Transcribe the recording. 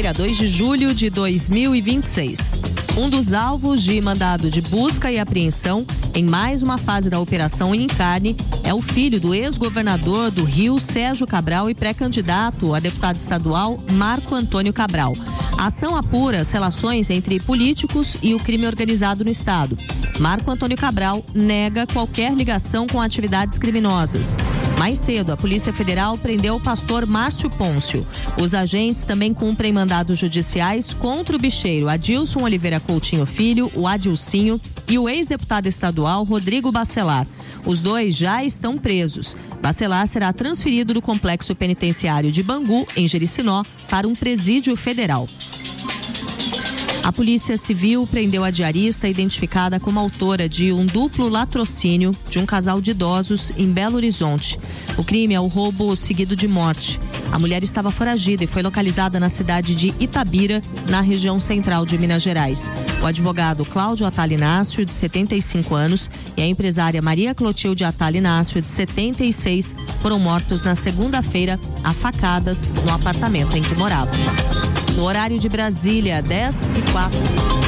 Brasília, 2 de julho de 2026. Um dos alvos de mandado de busca e apreensão em mais uma fase da Operação Encarne é o filho do ex-governador do Rio, Sérgio Cabral, e pré-candidato a deputado estadual, Marco Antônio Cabral. A ação apura as relações entre políticos e o crime organizado no estado. Marco Antônio Cabral nega qualquer ligação com atividades criminosas. Mais cedo, a Polícia Federal prendeu o pastor Márcio Pôncio. Os agentes também cumprem mandados judiciais contra o bicheiro Adilson Oliveira Coutinho Filho, o Adilcinho, e o ex-deputado estadual Rodrigo Bacelar. Os dois já estão presos. Bacelar será transferido do complexo penitenciário de Bangu, em Jericinó, para um presídio federal. A Polícia Civil prendeu a diarista identificada como autora de um duplo latrocínio de um casal de idosos em Belo Horizonte. O crime é o roubo seguido de morte. A mulher estava foragida e foi localizada na cidade de Itabira, na região central de Minas Gerais. O advogado Cláudio Attal Inácio, de 75 anos, e a empresária Maria Clotilde Attal Inácio, de 76, foram mortos na segunda-feira a facadas no apartamento em que moravam. No horário de Brasília, 10h04.